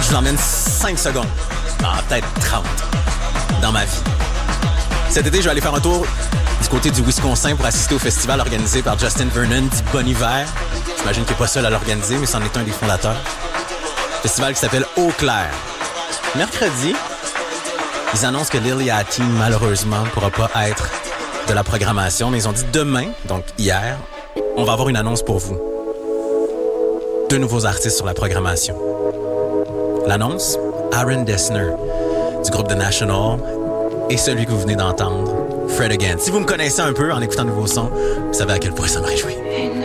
que je vous emmène 5 secondes, peut-être 30, dans ma vie. Cet été, je vais aller faire un tour du côté du Wisconsin pour assister au festival organisé par Justin Vernon dit Bon Hiver. J'imagine qu'il n'est pas seul à l'organiser, mais c'en est un des fondateurs. Festival qui s'appelle Eau Claire. Mercredi, ils annoncent que Lil Yachty, malheureusement, ne pourra pas être de la programmation, mais ils ont dit demain, donc hier, on va avoir une annonce pour vous. 2 nouveaux artistes sur la programmation. L'annonce, Aaron Dessner, du groupe The National, et celui que vous venez d'entendre, Fred Again. Si vous me connaissez un peu en écoutant de nouveaux sons, vous savez à quel point ça me réjouit.